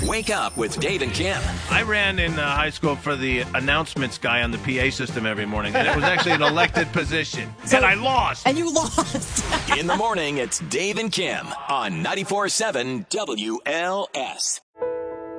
Wake up with Dave and Kim. I ran in high school for the announcements guy on the PA system every morning. And it was actually an elected position. And I lost. And you lost. In the morning, it's Dave and Kim on 94.7 WLS.